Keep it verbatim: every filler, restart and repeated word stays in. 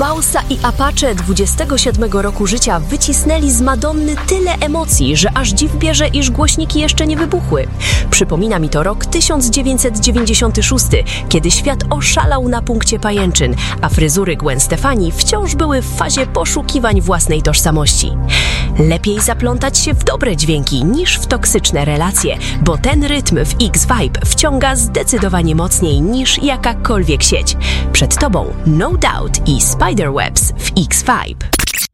Bausa i Apache dwudziestego siódmego roku życia wycisnęli z Madonny tyle emocji, że aż dziw bierze, iż głośniki jeszcze nie wybuchły. Przypomina mi to rok tysiąc dziewięćset dziewięćdziesiąty szósty, kiedy świat oszalał na punkcie pajęczyn, a fryzury Gwen Stefani wciąż były w fazie poszukiwań własnej tożsamości. Lepiej zaplątać się w dobre dźwięki niż w toksyczne relacje, bo ten rytm w X-Vibe wciąga zdecydowanie mocniej niż jakakolwiek sieć. Przed Tobą No Doubt i Spiderwebs w X-Vibe.